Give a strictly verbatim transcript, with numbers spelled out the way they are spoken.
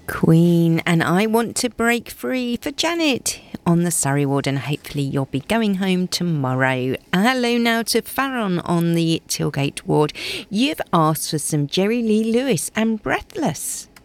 Queen, and I Want to Break Free for Janet on the Surrey ward, and hopefully you'll be going home tomorrow. Hello now to Farron on the Tilgate ward. You've asked for some Jerry Lee Lewis and Breathless.